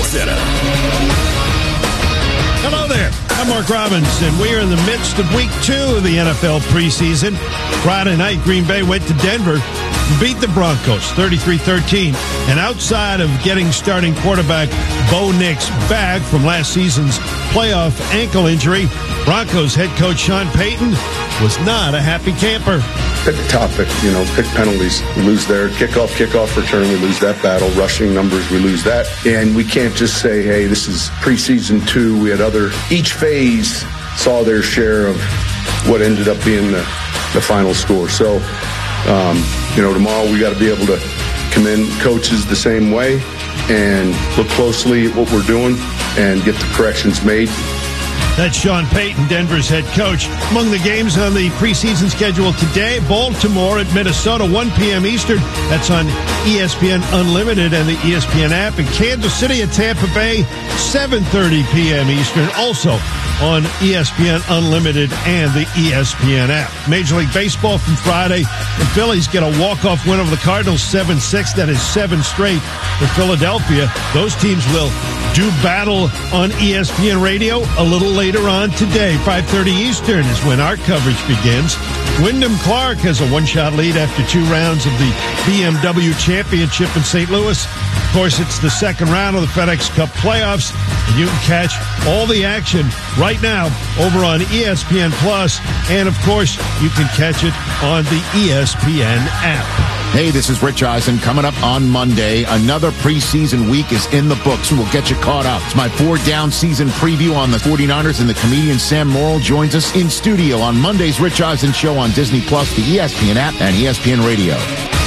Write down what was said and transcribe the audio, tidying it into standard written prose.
Center. Hello there. I'm Mark Robbins, and we are in the midst of Week 2 of the NFL preseason. Friday night, Green Bay went to Denver and beat the Broncos 33-13. And outside of getting starting quarterback Bo Nix back from last season's playoff ankle injury, Broncos head coach Sean Payton was not a happy camper. Pick a topic, pick penalties. We lose there. Kickoff return, we lose that battle. Rushing numbers, we lose that. And we can't just say, hey, this is preseason 2. We had each phase saw their share of what ended up being the final score. So, tomorrow we got to be able to commend coaches the same way and look closely at what we're doing and get the corrections made. That's Sean Payton, Denver's head coach. Among the games on the preseason schedule today, Baltimore at Minnesota, 1 p.m. Eastern. That's on ESPN Unlimited and the ESPN app. And Kansas City at Tampa Bay, 7:30 p.m. Eastern, also on ESPN Unlimited and the ESPN app. Major League Baseball from Friday. The Phillies get a walk-off win over the Cardinals, 7-6. That is 7 straight for Philadelphia. Those teams will do battle on ESPN Radio a little later on today. 5:30 Eastern is when our coverage begins. Wyndham Clark has a one-shot lead after 2 rounds of the BMW Championship in St. Louis. Of course, it's the second round of the FedEx Cup playoffs, and you can catch all the action right now over on ESPN Plus, and of course, you can catch it on the ESPN app. Hey, this is Rich Eisen. Coming up on Monday, another preseason week is in the books, and we'll get you caught up. It's my 4-down season preview on the 49ers, and the comedian Sam Morrill joins us in studio on Monday's Rich Eisen Show on Disney Plus, the ESPN app, and ESPN Radio.